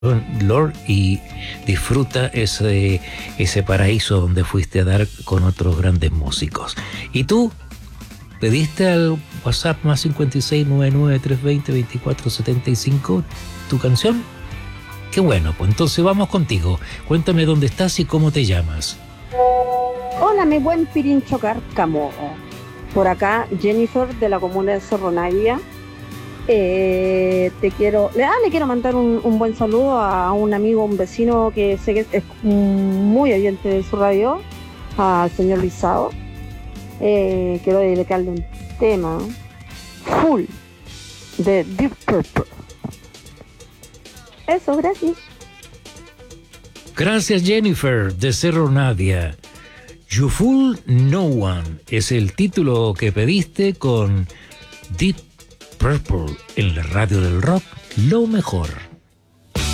Lord, y disfruta ese paraíso donde fuiste a dar con otros grandes músicos. ¿Y tú? ¿Pediste al WhatsApp más 56993202475 tu canción? Qué bueno, pues entonces vamos contigo. Cuéntame dónde estás y cómo te llamas. Hola, mi buen Pirincho Cárcamo. Por acá, Jennifer de la comuna de Cerro Navia. Le quiero mandar un buen saludo a un amigo, un vecino que sé que es muy oyente de su radio, al señor Lizao. Quiero dedicarle un tema full de Deep Purple. Eso, gracias. Gracias, Jennifer de Cerro Navia. You Fool No One es el título que pediste con Deep Purple en la radio del rock, lo mejor.